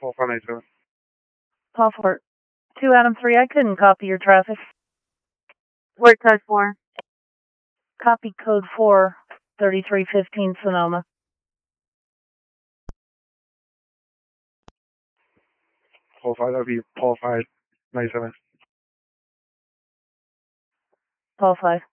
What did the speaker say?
Paul 597. Paul 4. 2 Adam 3, I couldn't copy your traffic. Word code 4. Copy code 4, 3315 Sonoma. Paul 5, that would be Paul 597. Paul 5.